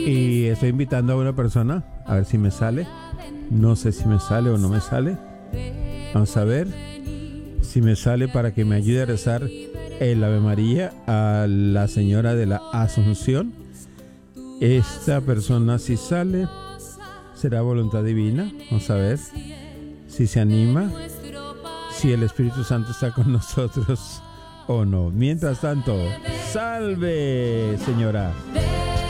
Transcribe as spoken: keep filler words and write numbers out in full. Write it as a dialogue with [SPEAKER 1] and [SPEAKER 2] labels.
[SPEAKER 1] Y estoy invitando a una persona, a ver si me sale. No sé si me sale o no me sale. Vamos a ver si me sale para que me ayude a rezar el Ave María a la Señora de la Asunción. Esta persona, si sale, será voluntad divina. Vamos a ver si se anima, si el Espíritu Santo está con nosotros o no. Mientras tanto, salve, señora.